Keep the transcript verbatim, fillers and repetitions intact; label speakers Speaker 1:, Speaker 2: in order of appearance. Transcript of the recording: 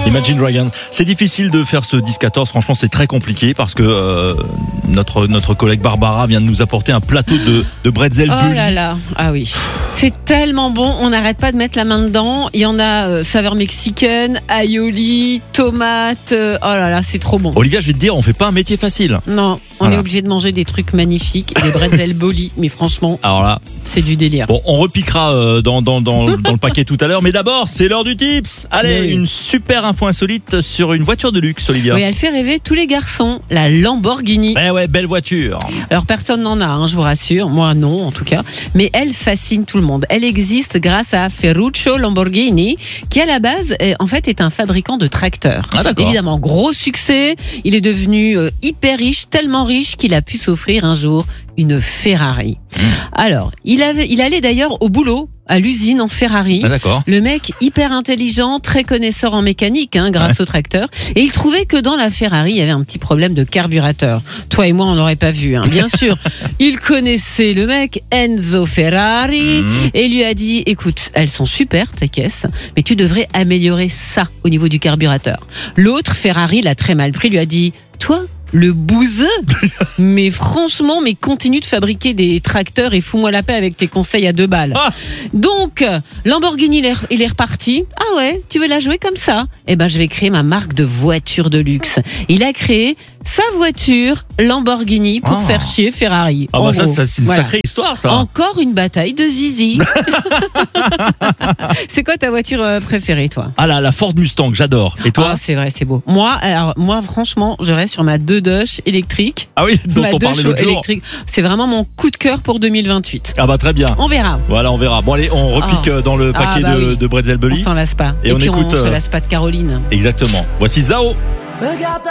Speaker 1: Imagine Dragons. C'est difficile de faire ce dix quatorze, franchement c'est très compliqué parce que euh, notre, notre collègue Barbara vient de nous apporter un plateau de, de bretzel bully.
Speaker 2: Oh là là, ah oui, c'est tellement bon, on n'arrête pas de mettre la main dedans. Il y en a euh, saveur mexicaine, aioli, tomate, euh, oh là là, c'est trop bon.
Speaker 1: Olivia, je vais te dire, on fait pas un métier facile.
Speaker 2: Non, on
Speaker 1: Voilà.
Speaker 2: est obligé de manger des trucs magnifiques, des bretzel bully, mais franchement,
Speaker 1: Alors là,
Speaker 2: c'est du délire.
Speaker 1: bon, on repiquera euh, dans, dans, dans, dans le paquet tout à l'heure, mais d'abord, c'est l'heure du tips. Allez,
Speaker 2: Oui.
Speaker 1: une super info insolite sur une voiture de luxe, Olivia.
Speaker 2: Oui, elle fait rêver tous les garçons, la Lamborghini.
Speaker 1: Eh ouais, belle voiture.
Speaker 2: Alors personne n'en a, hein, je vous rassure, moi non en tout cas, mais elle fascine tout le monde. Elle existe grâce à Ferruccio Lamborghini, qui à la base est, en fait est un fabricant de tracteurs.
Speaker 1: Ah, d'accord.
Speaker 2: Évidemment, gros succès, il est devenu euh, hyper riche, tellement riche qu'il a pu s'offrir un jour une Ferrari.
Speaker 1: Mmh.
Speaker 2: Alors, il, avait, il allait d'ailleurs au boulot, à l'usine en Ferrari.
Speaker 1: Ah, d'accord.
Speaker 2: Le mec hyper intelligent, très connaisseur en mécanique, hein, grâce
Speaker 1: Ouais.
Speaker 2: au tracteur. Et il trouvait que dans la Ferrari, il y avait un petit problème de carburateur. Toi et moi, on l'aurait pas vu, hein, bien sûr. Il connaissait le mec, Enzo Ferrari,
Speaker 1: Mmh.
Speaker 2: et lui a dit, écoute, elles sont super, tes caisses, mais tu devrais améliorer ça au niveau du carburateur. L'autre, Ferrari, l'a très mal pris, lui a dit, toi, le bouseux, mais franchement, mais continue de fabriquer des tracteurs et fous-moi la paix avec tes conseils à deux balles.
Speaker 1: Ah.
Speaker 2: Donc, Lamborghini, il est, il est reparti. Ah ouais, tu veux la jouer comme ça? Eh ben, je vais créer ma marque de voiture de luxe. Il a créé sa voiture Lamborghini pour
Speaker 1: Ah.
Speaker 2: faire chier Ferrari.
Speaker 1: Ah
Speaker 2: En
Speaker 1: bah ça,
Speaker 2: gros.
Speaker 1: ça, c'est une
Speaker 2: Voilà.
Speaker 1: sacrée histoire, ça.
Speaker 2: Encore une bataille de zizi. C'est quoi ta voiture euh, préférée, toi?
Speaker 1: Ah là, la Ford Mustang, j'adore. Et toi?
Speaker 2: Ah, c'est vrai, c'est beau. Moi, alors, moi, franchement, je reste sur ma deux Dush électrique.
Speaker 1: Ah oui, dont
Speaker 2: ma
Speaker 1: on
Speaker 2: deux
Speaker 1: parlait
Speaker 2: chevaux
Speaker 1: l'autre jour.
Speaker 2: électrique. C'est vraiment mon coup de cœur pour deux mille vingt-huit.
Speaker 1: Ah bah très bien.
Speaker 2: On verra.
Speaker 1: Voilà, on verra. Bon allez, on repique
Speaker 2: Ah.
Speaker 1: euh, dans le
Speaker 2: Ah,
Speaker 1: paquet
Speaker 2: bah
Speaker 1: de,
Speaker 2: oui.
Speaker 1: de bretzel
Speaker 2: On
Speaker 1: bully.
Speaker 2: s'en lasse pas.
Speaker 1: Et
Speaker 2: Et,
Speaker 1: on
Speaker 2: puis
Speaker 1: écoute,
Speaker 2: on se
Speaker 1: euh,
Speaker 2: lasse pas de Caroline.
Speaker 1: Exactement. Voici Zao.
Speaker 3: Regarde